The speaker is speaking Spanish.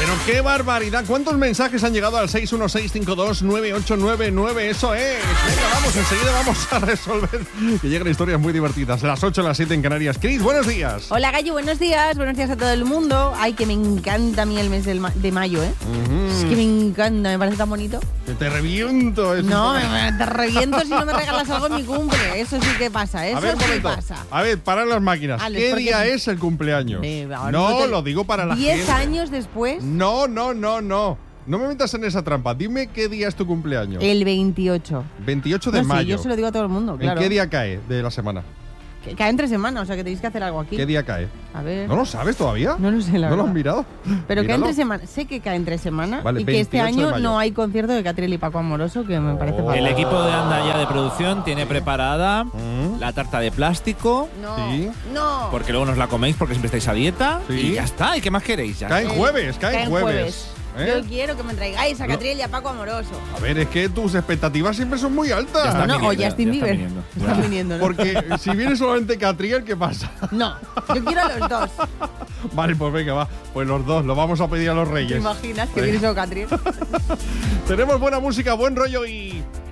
Pero qué barbaridad. ¿Cuántos mensajes han llegado al 616529899? Eso es. Venga, vamos, enseguida vamos a resolver que llegan historias muy divertidas. Las 8, las 7 en Canarias. Cris, buenos días. Hola, Gallo, buenos días. Buenos días a todo el mundo. Ay, que me encanta a mí el mes de mayo, ¿eh? Es que me encanta, me parece tan bonito. Que te reviento. No, te reviento si no me regalas algo en mi cumple. Eso sí que pasa, eso sí pasa. A ver, para las máquinas. Alex, ¿Qué día es el cumpleaños? No, lo digo para la gente. 10 años después. No. No me metas en esa trampa. Dime qué día es tu cumpleaños. El 28. 28 de mayo. Sí, yo se lo digo a todo el mundo, claro. ¿En qué día cae de la semana? Cae entre semanas, o sea que tenéis que hacer algo aquí. ¿Qué día cae? A ver. ¿No lo sabes todavía? No lo sé, la verdad. ¿No lo has mirado? Pero Míralo. cae entre semanas. Sé que cae entre semanas. Vale, y que este 28 de año mayo. no hay concierto de Catriel y Paco Amoroso, que me parece fatal. El equipo de Andaya de producción tiene preparada la tarta de plástico. No, Sí. no. Porque luego nos la coméis porque siempre estáis a dieta. Sí. Y ya está. ¿Y qué más queréis? Ya Caen está. jueves. ¿Eh? Yo quiero que me traigáis a Catriel y a Paco Amoroso. A ver, es que tus expectativas siempre son muy altas. Ya está No, viniendo, o Justin ya está Bieber. viniendo. Están viniendo, ¿no? Porque si viene solamente Catriel, ¿qué pasa? No, yo quiero a los dos. Vale, pues venga, va. Pues los dos, lo vamos a pedir a los ¿Te reyes. imaginas que Venga. viene solo Catriel? Tenemos buena música, buen rollo y